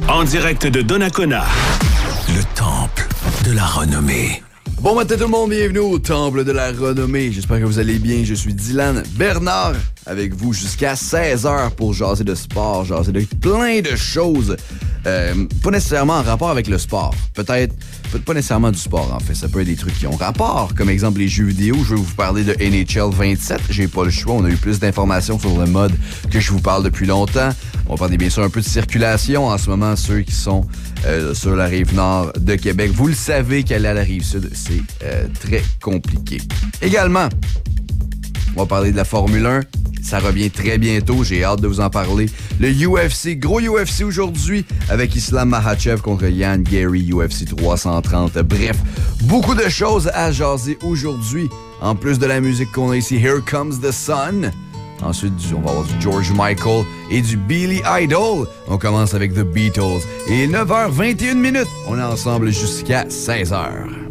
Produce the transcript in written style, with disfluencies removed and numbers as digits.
En direct de Donnacona, le temple de la renommée. Bon matin tout le monde, bienvenue au Temple de la Renommée. J'espère que vous allez bien. Je suis Dylan Bernard avec vous jusqu'à 16h pour jaser de sport, jaser de plein de choses. Pas nécessairement en rapport avec le sport. Peut-être pas nécessairement du sport en fait. Ça peut être des trucs qui ont rapport, comme exemple les jeux vidéo. Je vais vous parler de NHL 27. J'ai pas le choix. On a eu plus d'informations sur le mode que je vous parle depuis longtemps. On va parler bien sûr un peu de circulation en ce moment, ceux qui sont sur la rive nord de Québec. Vous le savez qu'aller à la rive sud, c'est très compliqué. Également, on va parler de la Formule 1. Ça revient très bientôt, j'ai hâte de vous en parler. Le UFC, gros UFC aujourd'hui avec Islam Makhachev contre Ian Gary, UFC 330. Bref, beaucoup de choses à jaser aujourd'hui. En plus de la musique qu'on a ici, Here Comes the Sun. Ensuite, on va avoir du George Michael et du Billy Idol. On commence avec The Beatles. Et 9h21 minutes, on est ensemble jusqu'à 16h.